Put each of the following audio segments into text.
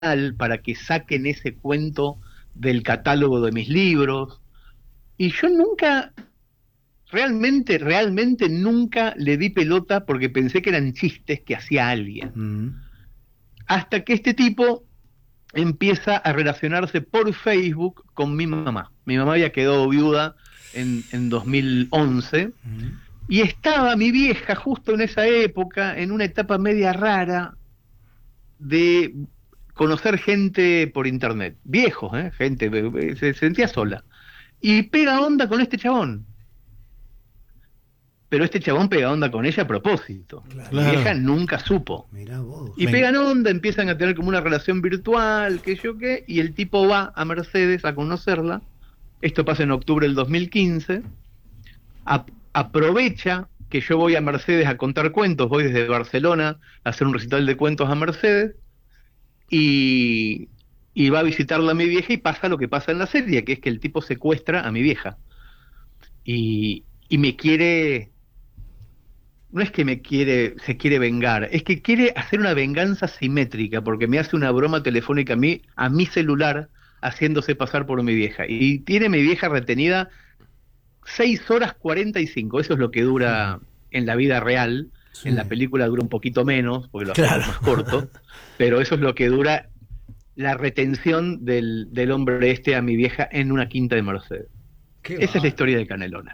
para que saquen ese cuento del catálogo de mis libros. Y yo nunca, realmente nunca le di pelota porque pensé que eran chistes que hacía alguien. Hasta que este tipo empieza a relacionarse por Facebook con mi mamá. Mi mamá había quedado viuda en 2011 y estaba mi vieja justo en esa época, en una etapa media rara de conocer gente por internet, viejos, gente, se sentía sola. Y pega onda con este chabón. Pero este chabón pega onda con ella a propósito. Claro. Mi vieja nunca supo. Mirá vos. Y pegan onda, empiezan a tener como una relación virtual, que yo qué, y el tipo va a Mercedes a conocerla. Esto pasa en octubre del 2015. Aprovecha que yo voy a Mercedes a contar cuentos, voy desde Barcelona a hacer un recital de cuentos a Mercedes, y va a visitarla a mi vieja y pasa lo que pasa en la serie, que es que el tipo secuestra a mi vieja. Y me quiere... No es que se quiere vengar, es que quiere hacer una venganza simétrica, porque me hace una broma telefónica a mi celular, haciéndose pasar por mi vieja. Y tiene mi vieja retenida 6 horas 45, eso es lo que dura en la vida real. Sí. En la película dura un poquito menos, porque lo hacemos más corto, pero eso es lo que dura la retención del hombre este a mi vieja en una quinta de Mercedes. Esa es la historia de Canelona.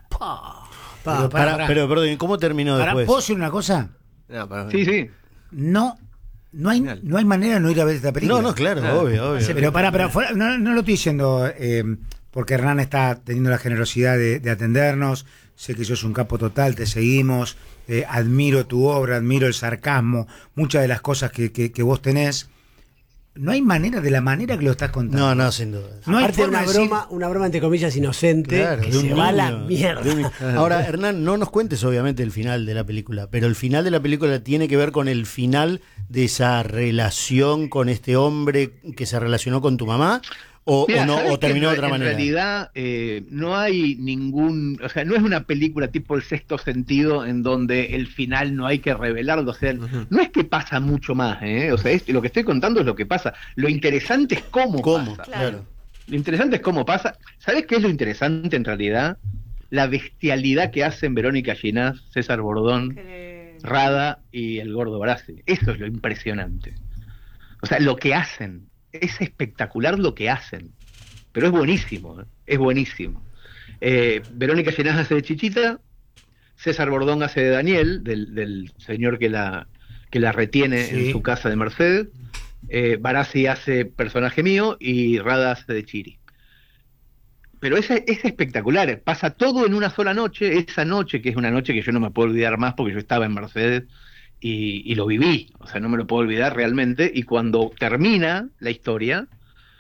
Pero perdón, ¿cómo terminó después? ¿Puedo decir una cosa? No, sí. No hay manera de no ir a ver esta película. No, claro, obvio. Pero no lo estoy diciendo porque Hernán está teniendo la generosidad de atendernos. Sé que sos un capo total, te seguimos, admiro tu obra, admiro el sarcasmo, muchas de las cosas que vos tenés. No hay manera, de la manera que lo estás contando. No, sin duda. No aparte hay una broma entre comillas inocente, claro, que se va a la mierda. Ahora, Hernán, no nos cuentes obviamente el final de la película, pero el final de la película tiene que ver con el final de esa relación con este hombre que se relacionó con tu mamá. Mira, o terminó de otra manera. En realidad no hay ningún, o sea, no es una película tipo El Sexto Sentido en donde el final no hay que revelarlo, o sea, no es que pasa mucho más, o sea, lo que estoy contando es lo que pasa. Lo interesante es cómo pasa. Claro. Lo interesante es cómo pasa. ¿Sabes qué es lo interesante en realidad? La bestialidad que hacen Verónica Ginás, César Bordón, Rada y el Gordo Barassi. Eso es lo impresionante. O sea, lo que hacen. Es espectacular lo que hacen, pero es buenísimo, es buenísimo. Verónica Ginás hace de Chichita, César Bordón hace de Daniel, del señor que la retiene en su casa de Mercedes, Barassi hace personaje mío y Rada hace de Chiri. Pero es espectacular, pasa todo en una sola noche, esa noche que es una noche que yo no me puedo olvidar más porque yo estaba en Mercedes y lo viví, o sea, no me lo puedo olvidar realmente, y cuando termina la historia,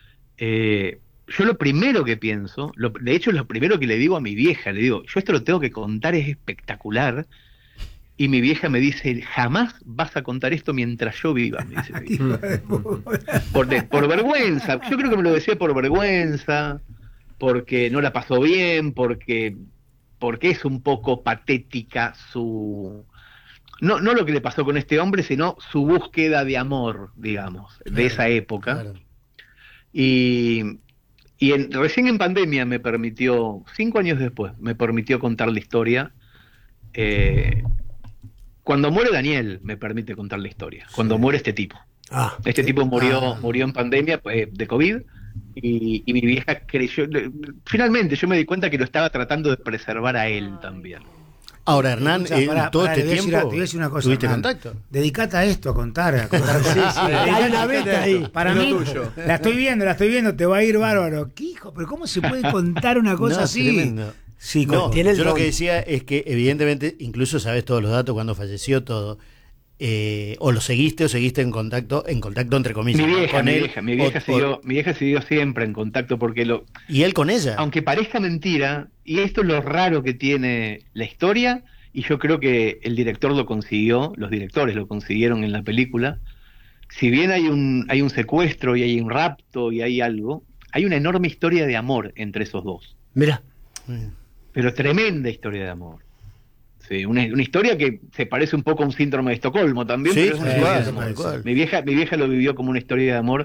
yo lo primero que pienso, de hecho es lo primero que le digo a mi vieja, le digo, yo esto lo tengo que contar, es espectacular, y mi vieja me dice, jamás vas a contar esto mientras yo viva, me dice mi vieja. por vergüenza, yo creo que me lo decía por vergüenza, porque no la pasó bien, porque es un poco patética su... No lo que le pasó con este hombre, sino su búsqueda de amor, digamos, de esa época. Claro. Y recién en pandemia me permitió, 5 años después, me permitió contar la historia. Cuando muere Daniel, me permite contar la historia. Cuando muere este tipo. Este tipo murió en pandemia de COVID. Y mi vieja creyó... Finalmente yo me di cuenta que lo estaba tratando de preservar a él también. Ahora, Hernán, todo este tiempo, te voy a decir una cosa, ¿tuviste Hernán, contacto? Dedicate a esto, a contar. Sí, hay una beta ahí. Para mí, la estoy viendo, te va a ir bárbaro. ¿Qué hijo? ¿Pero cómo se puede contar una cosa así? Tremendo. Sí, yo lo que decía es que, evidentemente, incluso sabes todos los datos, cuando falleció todo. O lo seguiste en contacto entre comillas. Mi vieja siguió siempre en contacto porque ¿Y él con ella? Aunque parezca mentira, y esto es lo raro que tiene la historia, y yo creo que el director lo consiguió, los directores lo consiguieron en la película. Si bien hay un secuestro y hay un rapto y hay algo, hay una enorme historia de amor entre esos dos. Mira. Pero tremenda historia de amor. Sí, una historia que se parece un poco a un síndrome de Estocolmo también, pero es una historia de amor. Mi vieja lo vivió como una historia de amor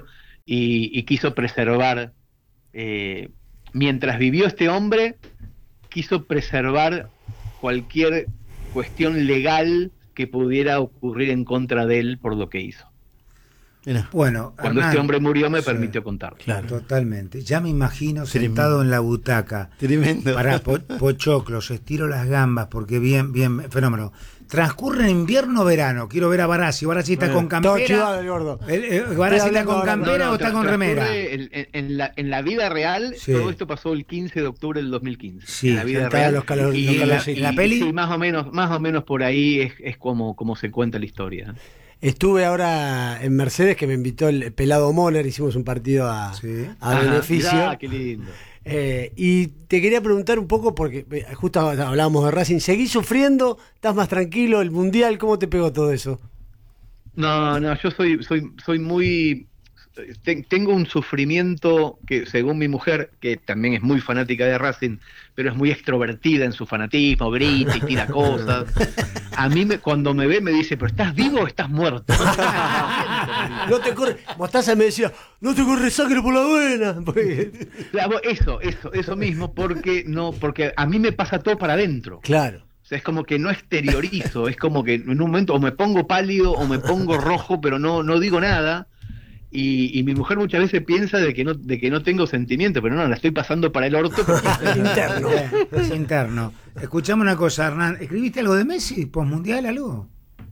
y quiso preservar, mientras vivió este hombre, quiso preservar cualquier cuestión legal que pudiera ocurrir en contra de él por lo que hizo. Bueno, cuando Hernán, este hombre murió me permitió contarlo. Claro. Totalmente. Ya me imagino sentado en la butaca. Tremendo. Para pochoclos, estiro las gambas, porque bien, fenómeno. Transcurre invierno o verano. Quiero ver a Barassi. Barassi está con campera. Todo chivado el gordo. ¿Barassi está con campera o está con remera? En la vida real, todo esto pasó el 15 de octubre del 2015. Sí, en la vida real. Y en la peli. Sí, más o menos por ahí es como se cuenta la historia. Estuve ahora en Mercedes, que me invitó el Pelado Moner, hicimos un partido a beneficio. Mirá, qué lindo. Y te quería preguntar un poco, porque justo hablábamos de Racing, ¿seguís sufriendo? ¿Estás más tranquilo? ¿El Mundial? ¿Cómo te pegó todo eso? No, yo soy muy... Tengo un sufrimiento que, según mi mujer, que también es muy fanática de Racing, pero es muy extrovertida en su fanatismo, grita y tira cosas. A mí, cuando me ve, me dice, ¿pero estás vivo o estás muerto? No te corre... Mostaza me decía, no te corre sangre por la vena. Eso mismo, porque a mí me pasa todo para adentro. Claro. O sea, es como que no exteriorizo, es como que en un momento o me pongo pálido o me pongo rojo, pero no digo nada. Y mi mujer muchas veces piensa de que no tengo sentimiento, pero no, la estoy pasando para el orto. Interno. Es interno. Escuchame una cosa, Hernán. ¿Escribiste algo de Messi? ¿Postmundial algo?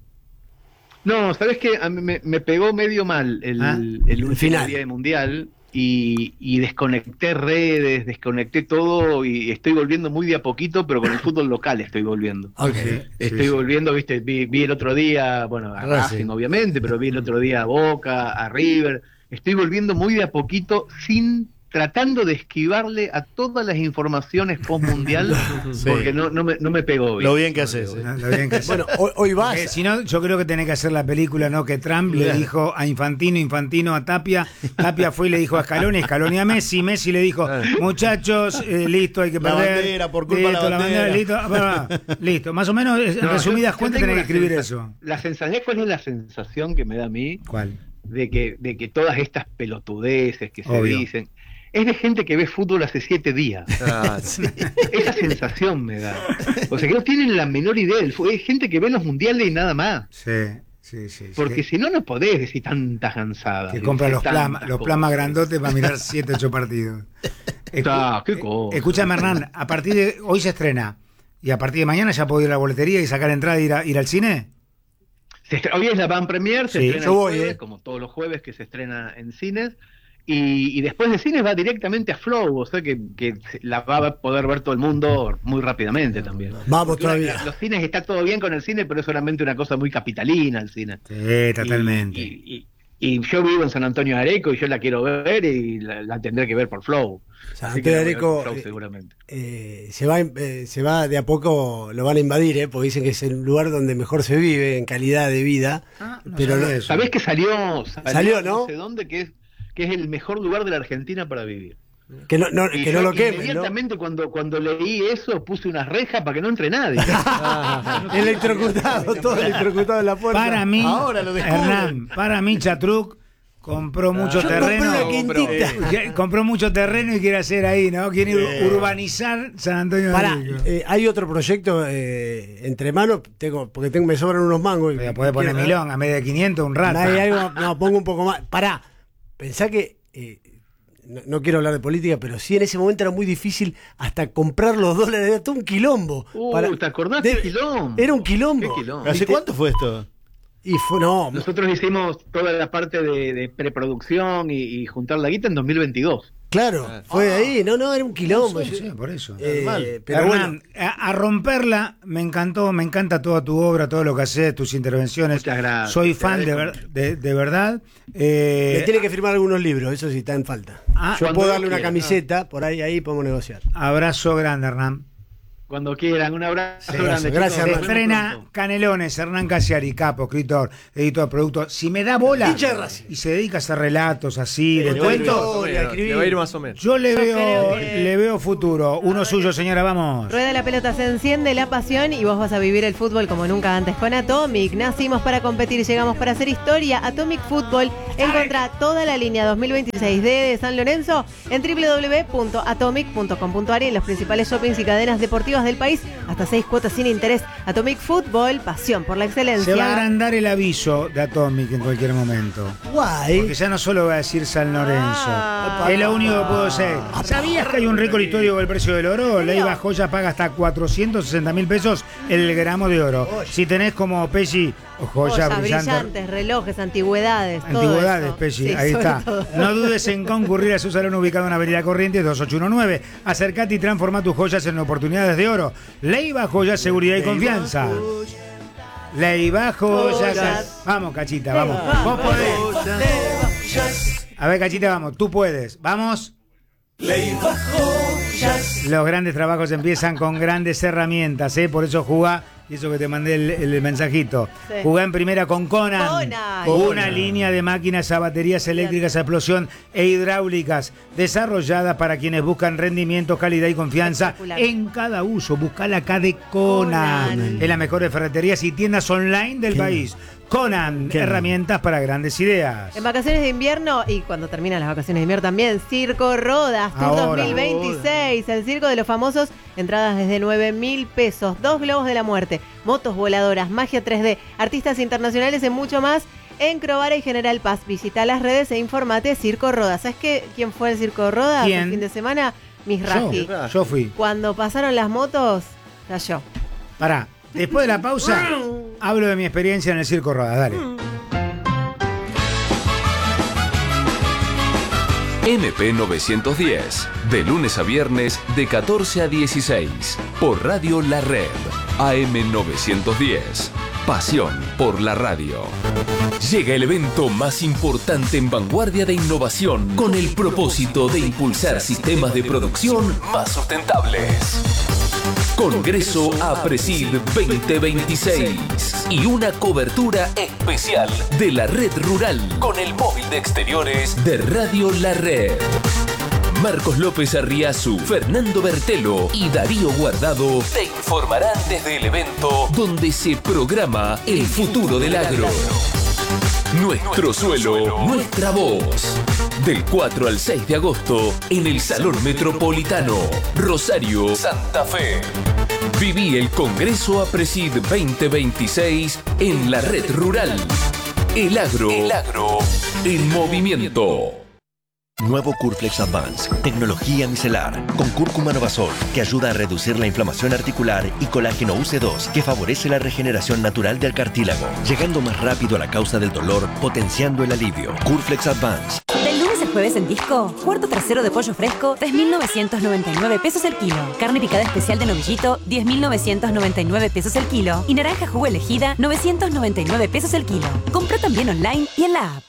No, ¿sabés qué? A mí me pegó medio mal el último final. Día de Mundial y desconecté redes, desconecté todo y estoy volviendo muy de a poquito, pero con el fútbol local estoy volviendo. Okay. Estoy volviendo, viste, vi el otro día, bueno, a Racing obviamente, pero vi el otro día a Boca, a River. Estoy volviendo muy de a poquito tratando de esquivarle a todas las informaciones post-mundial, porque no me pegó bien. Lo bien que haces. Bueno, hoy vas. Si no, yo creo que tenés que hacer la película, ¿no? Que Trump le dijo a Infantino a Tapia fue y le dijo a Scaloni a Messi le dijo, muchachos, listo, hay que perder. La bandera, por culpa listo, de la bandera. Listo, más o menos, en resumidas cuentas tenés que escribir eso. ¿Cuál es la sensación que me da a mí? ¿Cuál? De que todas estas pelotudeces que se Obvio. dicen es de gente que ve fútbol hace 7 días. Sí. Esa sensación me da. O sea, que no tienen la menor idea del fútbol. Es gente que ve los mundiales y nada más. Sí. Porque si no podés decir tantas cansadas. Que compra los plasmas grandotes para mirar 7, 8 partidos. Qué cosa. Escúchame, Hernán, a partir de hoy se estrena. ¿Y a partir de mañana ya puedo ir a la boletería y sacar entrada e ir al cine? Hoy es la van premier, se estrena yo voy, el jueves, como todos los jueves que se estrena en cines. Y después de cines va directamente a Flow, o sea que la va a poder ver todo el mundo muy rápidamente también. Vamos todavía. Los cines, está todo bien con el cine, pero es solamente una cosa muy capitalina el cine. Sí, totalmente. Y yo vivo en San Antonio de Areco y yo la quiero ver y la tendré que ver por Flow. San Antonio de Areco seguramente. Se va de a poco, lo van a invadir, porque dicen que es el lugar donde mejor se vive en calidad de vida. ¿Sabés que salió, ¿no? No sé dónde, que es el mejor lugar de la Argentina para vivir. Que no lo quemen, inmediatamente cuando leí eso puse unas rejas para que no entre nadie. Electrocutado, todo electrocutado en la puerta. Para mí, ahora lo descubren. Hernán, para mí Chatruc compró mucho terreno. Compró mucho terreno y quiere hacer ahí, ¿no? Quiere urbanizar San Antonio de Areco. Hay otro proyecto entre manos, porque me sobran unos mangos. Puede poner milón a media de 500, un rato. Hay algo, pongo un poco más. Pará, pensá que no quiero hablar de política, pero sí en ese momento era muy difícil hasta comprar los dólares, era todo un quilombo. ¿Te acordás de quilombo? Era un quilombo. ¿Hace cuánto fue esto? Nosotros hicimos toda la parte de preproducción y juntar la guita en 2022. Claro, fue ahí, era un quilombo. Sí, por eso. Pero Hernán, a romperla, me encanta toda tu obra, todo lo que haces, tus intervenciones. Muchas gracias. Soy fan de verdad. Me tiene que firmar algunos libros, eso sí está en falta. Yo puedo darle una camiseta, por ahí podemos negociar. Abrazo grande, Hernán. Cuando quieran, un abrazo Sí, grande. gracias, chicos. Estrena Canelones, Hernán Casiari, capo, escritor, editor, productor. Si me da bola Hincha de Racing. y se dedica a hacer relatos así, de Le va a ir más o cuentos, menos, le va a ir más o menos. yo le creo que- le veo futuro. Uno suyo, señora, vamos. Rueda la pelota, se enciende la pasión y vos vas a vivir el fútbol como nunca antes con Atomic. Nacimos para competir, llegamos para hacer historia. Atomic Fútbol. Encontrá toda la línea 2026 de San Lorenzo en www.atomic.com.ar y en los principales shoppings y cadenas deportivas del país. Hasta 6 cuotas sin interés. Atomic Fútbol, pasión por la excelencia. Se va a agrandar el aviso de Atomic en cualquier momento. Guay. Porque ya no solo va a decir San Lorenzo. Ah. Es lo único que puedo hacer. ¿Sabías que hay un récord histórico del precio del oro? Leiva Joya paga hasta 460.000 pesos el gramo de oro. Si tenés como Pesci o joya Joyas, brillante. brillantes, relojes, antigüedades. todo Antigüedades, eso. Pesci, Sí, ahí sobre está. todo. No dudes en concurrir a su salón ubicado en Avenida Corrientes 2819. Acercate y transforma tus joyas en oportunidades de oro. Leiva Joya, seguridad y confianza. Leiva Joyas. Joyas. Vamos, Cachita, vamos. Vos podés. A ver, Cachita, vamos. Tú puedes. Vamos. Los grandes trabajos empiezan con grandes herramientas, ¿eh? Por eso jugá, y eso que te mandé el mensajito. Sí. Jugá en primera con Conan. Conan. Una línea de máquinas a baterías eléctricas a explosión e hidráulicas, desarrollada para quienes buscan rendimiento, calidad y confianza Espectacular. en cada uso. Buscala acá de Conan. Conan. En las mejores ferreterías y tiendas online del país. Conan, herramientas para grandes ideas. En vacaciones de invierno y cuando terminan las vacaciones de invierno también, Circo Rodas, Tour Ahora. 2026, el circo de los famosos, entradas desde 9.000 pesos, 2 globos de la muerte, motos voladoras, magia 3D, artistas internacionales y mucho más en Crovara y General Paz. Visita las redes e informate Circo Rodas. ¿Sabes quién fue el Circo Rodas ¿Quién? el fin de semana? Misraji. Yo fui. Cuando pasaron las motos, cayó. Pará, después de la pausa, hablo de mi experiencia en el Circo Rodas. Dale. MP 910, de lunes a viernes de 14 a 16, por Radio La Red, AM 910, pasión por la radio. Llega el evento más importante en vanguardia de innovación, con el propósito de impulsar sistemas de producción más sustentables. Congreso APRESID 2026 y una cobertura especial de la red rural con el móvil de exteriores de Radio La Red. Marcos López Arriazu, Fernando Bertelo y Darío Guardado te informarán desde el evento donde se programa el futuro del agro. Nuestro suelo, nuestra voz. Del 4 al 6 de agosto en el Salón Metropolitano, Rosario, Santa Fe. Viví el Congreso APRESID 2026 en la red rural. El agro en movimiento. Nuevo Curflex Advance, tecnología micelar, con cúrcuma novasol, que ayuda a reducir la inflamación articular, y colágeno UC2, que favorece la regeneración natural del cartílago, llegando más rápido a la causa del dolor, potenciando el alivio. Curflex Advance. Del lunes al jueves en Disco, cuarto trasero de pollo fresco, 3.999 pesos el kilo. Carne picada especial de novillito, 10.999 pesos el kilo. Y naranja jugo elegida, 999 pesos el kilo. Compra también online y en la app.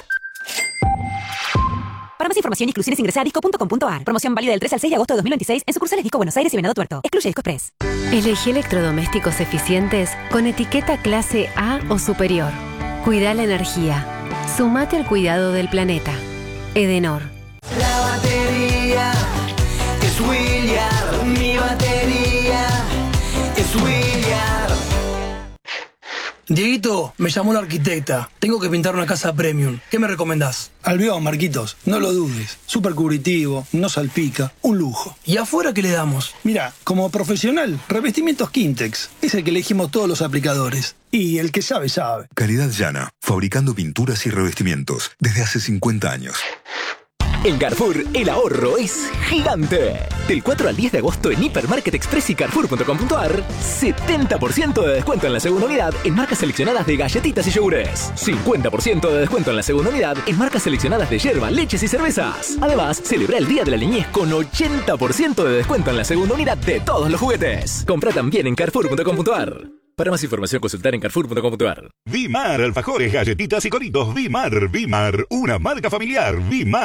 Para más información y exclusiones ingresa a disco.com.ar. Promoción válida del 3 al 6 de agosto de 2026 en sucursales Disco Buenos Aires y Venado Tuerto. Excluye Disco Express. Elegí electrodomésticos eficientes con etiqueta clase A o superior. Cuida la energía. Sumate al cuidado del planeta. Edenor. La batería es Williard. Mi batería es Williard. Dieguito, me llamó la arquitecta. Tengo que pintar una casa premium. ¿Qué me recomendás? Albión, Marquitos. No lo dudes. Súper cubritivo, no salpica. Un lujo. ¿Y afuera qué le damos? Mira, como profesional, revestimientos Quintex. Es el que elegimos todos los aplicadores. Y el que sabe, sabe. Calidad llana, fabricando pinturas y revestimientos desde hace 50 años. En Carrefour, el ahorro es gigante. Del 4 al 10 de agosto en Hipermarket Express y Carrefour.com.ar, 70% de descuento en la segunda unidad en marcas seleccionadas de galletitas y yogures. 50% de descuento en la segunda unidad en marcas seleccionadas de yerba, leches y cervezas. Además, celebra el Día de la Niñez con 80% de descuento en la segunda unidad de todos los juguetes. Compra también en Carrefour.com.ar. Para más información, consultar en Carrefour.com.ar. Vimar, alfajores, galletitas y coritos. Vimar, una marca familiar. Vimar.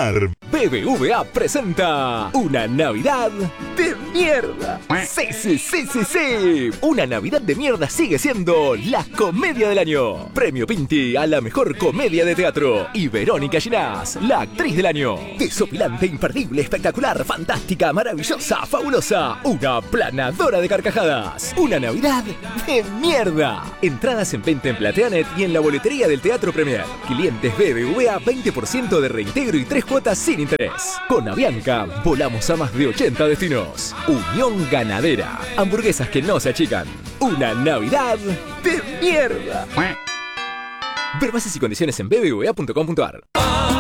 BBVA presenta una Navidad de mierda. Sí. Una Navidad de mierda sigue siendo la comedia del año. Premio Pinti a la mejor comedia de teatro. Y Verónica Ginás, la actriz del año. Desopilante, imperdible, espectacular, fantástica, maravillosa, fabulosa. Una planadora de carcajadas. Una Navidad de mierda. Entradas en venta en Plateanet y en la boletería del Teatro Premier. Clientes BBVA, 20% de reintegro y 3 cuotas sin interés. Con Avianca, volamos a más de 80 destinos. Unión Ganadera. Hamburguesas que no se achican. Una Navidad de mierda. Ver bases y condiciones en bbva.com.ar.